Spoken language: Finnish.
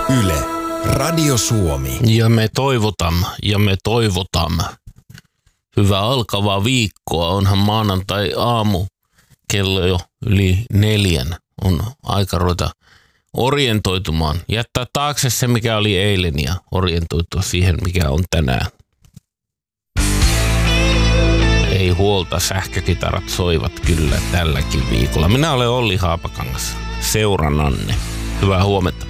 Yle, Radio Suomi. Ja me toivotamme. Hyvää alkavaa viikkoa. Onhan maanantai aamu, kello jo yli 4. On aika ruveta orientoitumaan. Jättää taakse se, mikä oli eilen ja orientoitua siihen, mikä on tänään. Ei huolta, sähkökitarat soivat kyllä tälläkin viikolla. Minä olen Olli Haapakangas, seurannanne. Hyvää huomenta.